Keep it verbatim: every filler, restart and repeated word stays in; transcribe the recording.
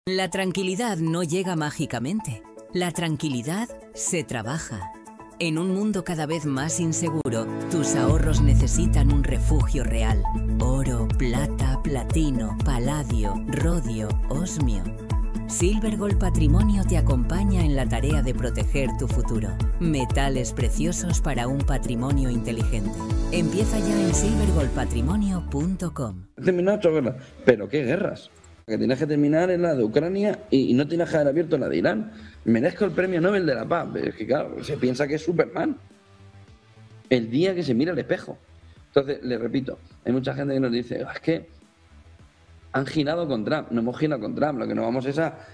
La tranquilidad no llega mágicamente. La tranquilidad se trabaja. En un mundo cada vez más inseguro, tus ahorros necesitan un refugio real. Oro, plata, platino, paladio, rodio, osmio. Silvergold Patrimonio te acompaña en la tarea de proteger tu futuro. Metales preciosos para un patrimonio inteligente. Empieza ya en silvergold patrimonio punto com. Terminado ocho guerras. ¿Pero qué guerras? La que tienes que terminar es la de Ucrania y, y no tienes que haber abierto la de Irán. Merezco el premio Nobel de la Paz. Es que claro, se piensa que es Superman. El día que se mira al espejo. Entonces, le repito, hay mucha gente que nos dice, es que han girado con Trump, no hemos girado con Trump, lo que nos vamos es a,